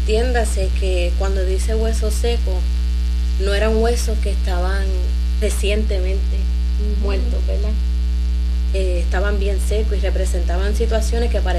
entiéndase que cuando dice hueso seco, no eran huesos que estaban recientemente muertos, ¿verdad? Estaban bien secos y representaban situaciones que parecían